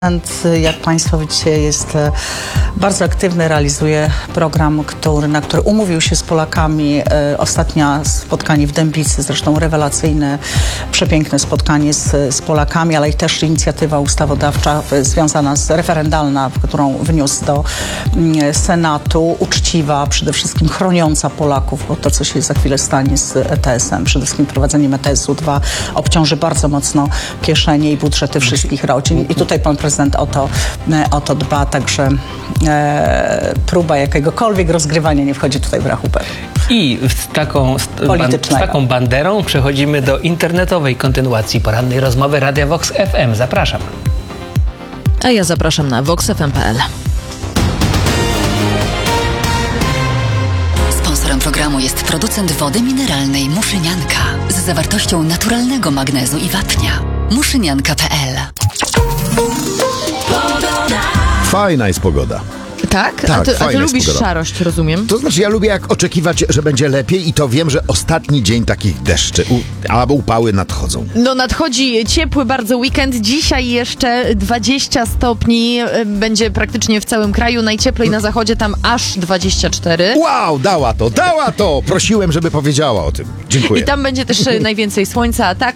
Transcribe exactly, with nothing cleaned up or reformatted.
Jak Państwo widzicie, jest bardzo aktywny, realizuje program, który, na który umówił się z Polakami. Ostatnia spotkanie w Dębicy, zresztą rewelacyjne, przepiękne spotkanie z, z Polakami, ale i też inicjatywa ustawodawcza związana z referendalna, którą wniósł do Senatu, uczciwa, przede wszystkim chroniąca Polaków, bo to, co się za chwilę stanie z E T S-em, przede wszystkim prowadzeniem E T S u dwa obciąży bardzo mocno kieszenie i budżety wszystkich rodzin. I tutaj pan prezydent o to, o to dba, także e, próba jakiegokolwiek rozgrywania nie wchodzi tutaj w rachubę. I z taką, z, ban, z taką banderą przechodzimy do internetowej kontynuacji porannej rozmowy Radia Vox F M. Zapraszam. A ja zapraszam na vox f m kropka p l. Sponsorem programu jest producent wody mineralnej Muszynianka z zawartością naturalnego magnezu i wapnia. muszynianka kropka p l. Fajna jest pogoda. Tak? Tak, a ty, a ty fajna jest lubisz pogoda. szarość, rozumiem? To znaczy, ja lubię jak oczekiwać, że będzie lepiej i to wiem, że ostatni dzień takich deszczy u, albo upały nadchodzą. No nadchodzi ciepły bardzo weekend. Dzisiaj jeszcze dwadzieścia stopni będzie praktycznie w całym kraju. Najcieplej na zachodzie, tam aż dwadzieścia cztery. Wow, dała to, dała to! Prosiłem, żeby powiedziała o tym. Dziękuję. I tam będzie też najwięcej słońca, a tak